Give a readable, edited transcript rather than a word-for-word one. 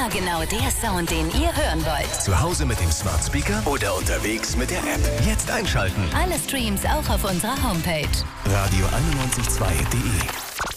genau der Sound, den ihr hören wollt. Zu Hause mit dem Smart Speaker oder unterwegs mit der App. Jetzt einschalten. Alle Streams auch auf unserer Homepage. Radio912.de